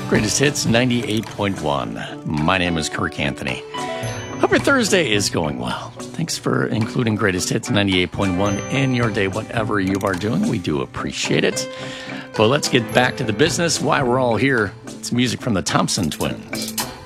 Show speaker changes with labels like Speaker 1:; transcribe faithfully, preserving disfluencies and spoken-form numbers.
Speaker 1: Greatest Hits ninety-eight point one. My name is Kirk Anthony. Hope your Thursday is going well. Thanks for including Greatest Hits ninety-eight point one in your day, whatever you are doing. We do appreciate it. Well, let's get back to the business. Why we're all here. It's music from the Thompson Twins.